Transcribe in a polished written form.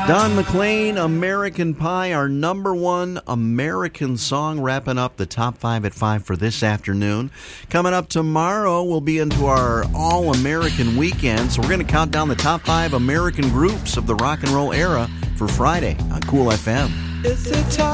Don McLean, American Pie, our number one American song, wrapping up the top 5 at 5 for this afternoon. Coming up tomorrow, we'll be into our All-American weekend, so we're going to count down the top 5 American groups of the rock and roll era for Friday on Cool FM. It's the top